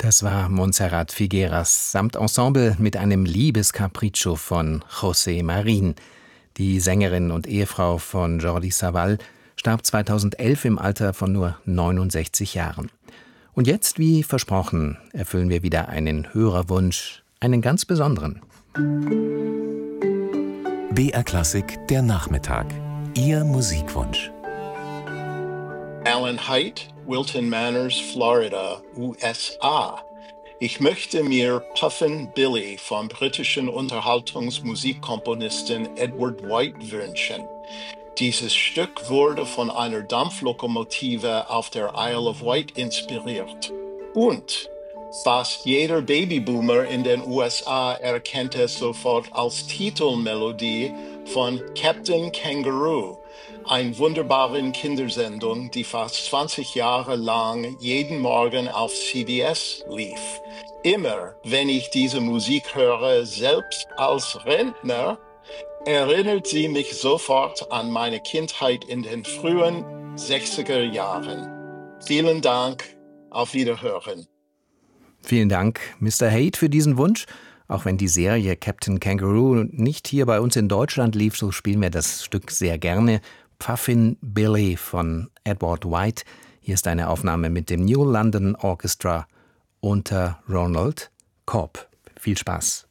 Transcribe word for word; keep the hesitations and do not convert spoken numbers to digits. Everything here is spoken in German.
Das war Montserrat Figueras samt Ensemble mit einem Liebescapriccio von José Marín. Die Sängerin und Ehefrau von Jordi Savall starb zweitausendelf im Alter von nur neunundsechzig Jahren. Und jetzt, wie versprochen, erfüllen wir wieder einen Hörerwunsch, einen ganz besonderen. B R Klassik, der Nachmittag. Ihr Musikwunsch. Alan Haight, Wilton Manors, Florida, U S A. Ich möchte mir Puffin Billy vom britischen Unterhaltungsmusikkomponisten Edward White wünschen. Dieses Stück wurde von einer Dampflokomotive auf der Isle of Wight inspiriert. Und fast jeder Babyboomer in den U S A erkennt es sofort als Titelmelodie von Captain Kangaroo, eine wunderbare Kindersendung, die fast zwanzig Jahre lang jeden Morgen auf C B S lief. Immer, wenn ich diese Musik höre, selbst als Rentner, erinnert sie mich sofort an meine Kindheit in den frühen sechziger Jahren. Vielen Dank, auf Wiederhören. Vielen Dank, Mister Haight, für diesen Wunsch. Auch wenn die Serie Captain Kangaroo nicht hier bei uns in Deutschland lief, so spielen wir das Stück sehr gerne. Puffin Billy von Edward White. Hier ist eine Aufnahme mit dem New London Orchestra unter Ronald Cobb. Viel Spaß.